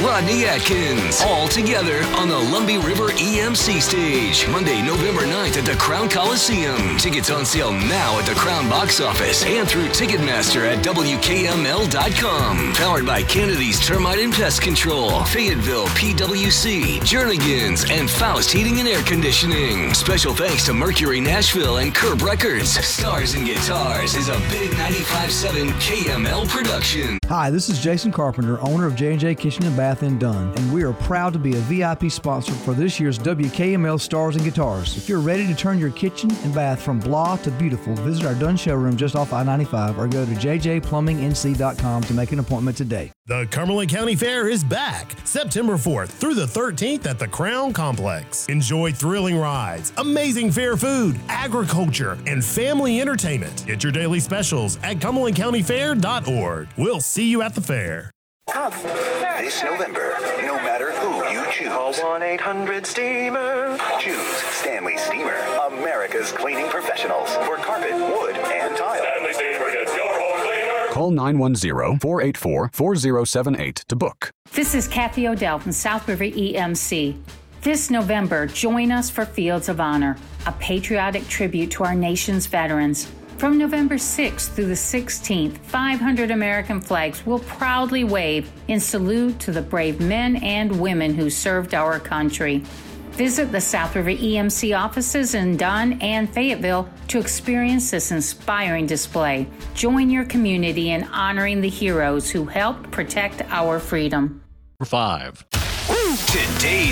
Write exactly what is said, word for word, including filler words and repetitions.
Rodney Atkins. All together on the Lumbee River E M C stage. Monday, November ninth at the Crown Coliseum. Tickets on sale now at the Crown box office and through Ticketmaster at W K M L dot com. Powered by Kennedy's Termite and Pest Control, Fayetteville P W C, Jernigan's, and Faust Heating and Air Conditioning. Special thanks to Mercury Nashville and Curb Records. Stars and Guitars is a big ninety-five point seven K M L production. Hi, this is Jason Carpenter, owner of J and J Kitchen and Bath in Dunn, and we are proud to be a V I P sponsor for this year's W K M L Stars and Guitars. If you're ready to turn your kitchen and bath from blah to beautiful, visit our Dunn showroom just off I ninety-five or go to j j plumbing n c dot com to make an appointment today. The Cumberland County Fair is back September fourth through the thirteenth at the Crown Complex. Enjoy thrilling rides, amazing fair food, agriculture, and family entertainment. Get your daily specials at cumberland county fair dot org. We'll see you at the fair. This November, no matter who you choose, call one eight hundred steamer. Choose Stanley Steamer, America's cleaning professionals for carpet, wood, and tile. Stanley Steamer gets your home cleaner. Call nine one zero, four eight four, four zero seven eight to book. This is Kathy Odell from South River E M C. This November, join us for Fields of Honor, a patriotic tribute to our nation's veterans. From November sixth through the sixteenth, five hundred American flags will proudly wave in salute to the brave men and women who served our country. Visit the South River E M C offices in Dunn and Fayetteville to experience this inspiring display. Join your community in honoring the heroes who helped protect our freedom. Five. Today's